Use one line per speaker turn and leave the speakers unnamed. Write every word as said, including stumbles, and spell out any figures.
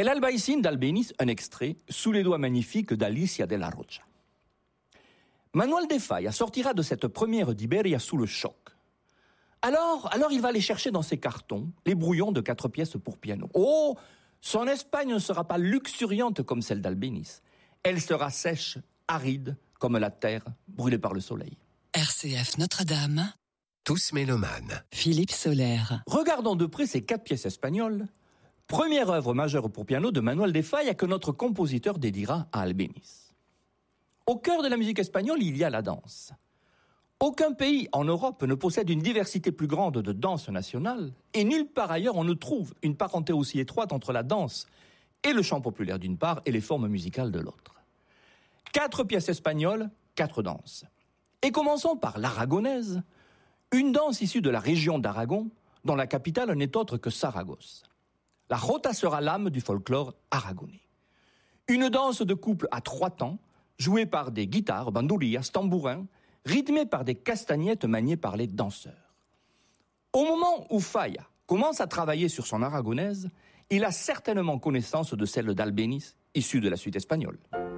El Albaicín d'Albéniz, un extrait, sous les doigts magnifiques d'Alicia de la Rocha. Manuel de Falla sortira de cette première d'Iberia sous le choc. Alors, alors il va aller chercher dans ses cartons les brouillons de quatre pièces pour piano. Oh, son Espagne ne sera pas luxuriante comme celle d'Albéniz. Elle sera sèche, aride, comme la terre brûlée par le soleil.
R C F Notre-Dame.
Tous mélomanes.
Philippe Soler.
Regardons de près ces quatre pièces espagnoles. Première œuvre majeure pour piano de Manuel de Falla que notre compositeur dédiera à Albéniz. Au cœur de la musique espagnole, il y a la danse. Aucun pays en Europe ne possède une diversité plus grande de danse nationale, et nulle part ailleurs on ne trouve une parenté aussi étroite entre la danse et le chant populaire d'une part et les formes musicales de l'autre. Quatre pièces espagnoles, quatre danses. Et commençons par l'aragonaise, une danse issue de la région d'Aragon, dont la capitale n'est autre que Saragosse. La jota sera l'âme du folklore aragonais. Une danse de couple à trois temps, jouée par des guitares, bandourillas, tambourins, rythmée par des castagnettes maniées par les danseurs. Au moment où Falla commence à travailler sur son aragonaise, il a certainement connaissance de celle d'Albéniz, issue de la suite espagnole.